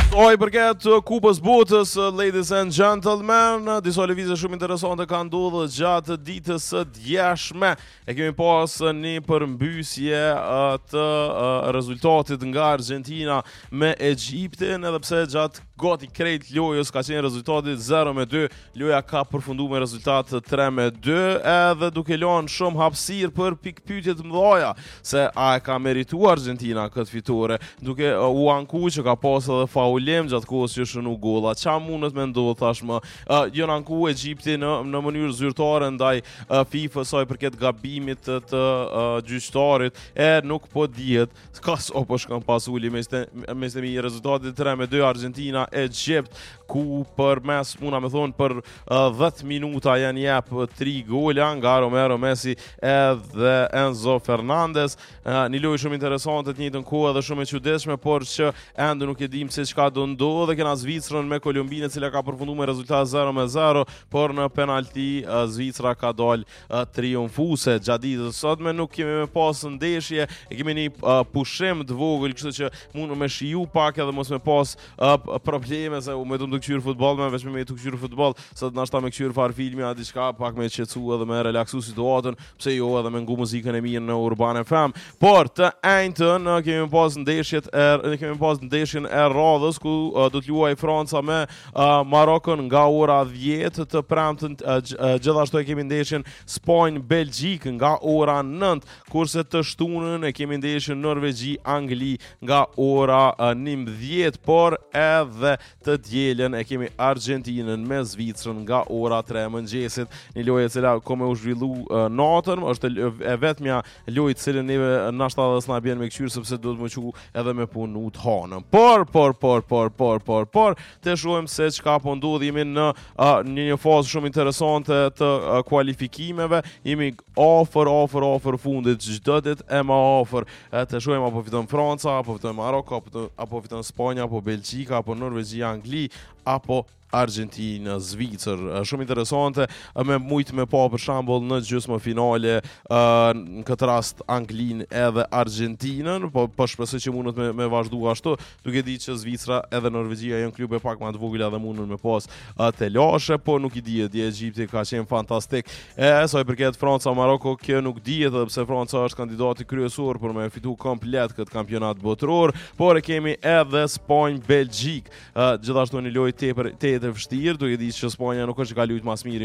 Oj, përket Kupës Botës, ladies and gentlemen, disa lëvizje shumë interesante kanë ndodhur gjatë ditës së djeshme. E kemi pas një përmbysje të rezultatit nga Argentina me Egjiptin, edhe pse gjatë gati krejt lojës ka qenë rezultati 0-2, loja ka përfunduar me rezultat 3-2, edhe duke lënë shumë hapësirë për pikpyetje të mëdha se a e ka merituar Argentina këtë fitore, duke u ankuar që ka pas edhe faulim gjatë kohës që shënu golla. Qa mundet me ndodhë tashmë? Jënë anku Egjipti në mënyrë zyrtare ndaj FIFA saj përket gabimit të gjyqtarit, nuk po dihet ka so po shkon pas uli me stemi rezultatit 3-2 Argentina Egjipt, ku për mes muna me thonë për 10 minuta janë jep 3 gola nga Romero Messi edhe Enzo Fernandez. Një lojë shumë interesante të njëjtën kohë dhe shumë e çuditshme, por që ende nuk e dim se çka do ndodhë, dhe kena Zvicrën me Kolumbinë e cila ka përfunduar me rezultat 0-0, por në penalti Zvicra ka dalë triumfuese. Gjatë ditës sotme nuk kemi me pas ndeshje, e kemi një pushim të vogël, kështu që mund me shiju pak edhe mos me pas probleme se me të kqyr futboll, me veç me të kqyr futboll, sot nashta me kqyr far filmi a diçka pak me qetësu edhe me relaksu situatën, pse jo edhe me ngu muzikën e mirë në Urban FM. Por të njëjtën kemi pas ndeshjen e radhës ku do të luajë Franca me Marokën nga ora 10 të premten, gjithashtu e kemi ndeshjen Spanjë-Belgjik nga ora 9, kurse të shtunën e kemi ndeshjen Norvegji-Angli nga ora 11, por edhe të dielën e kemi Argentinën me Zvicrën nga ora 3 mëngjesit. Një lojë e cila ka me u zhvillu natën, është e vetmja lojë të cilën neve nashta dhe s'na bjen me kqyr sepse do të më qu edhe me punu të hanën. Por të shohim se çka po ndodh, jemi në një fazë shumë interesante të kualifikimeve, jemi afër fundit, çdo ditë e më afër. Të shohim apo fiton Franca, apo fiton Maroko, apo fiton Spanja, apo Belgjika, apo Norvegji, Angli, apo Argentinë, Zvicër. Shumë interesante, me mujt me pa për shembull në gjysmë finale në këtë rast Anglinë edhe Argentinën, po shpresoj që mundet me vazhdu ashtu, duke ditë që Zvicra edhe Norvegjia janë klube pak më të vogla dhe mundën me pas të lashe, po nuk i dihet, Egjipti ka qenë fantastik. Sa i përket Franca Maroko, kjo nuk dihet, edhe pse Franca është kandidati kryesor për me fitu komplet këtë kampionat botëror, por e kemi edhe Spanjë Belgjik, gjithashtu një lojë tepër të vështirë, duke ditë që Spanja nuk është ka lujt mas mirë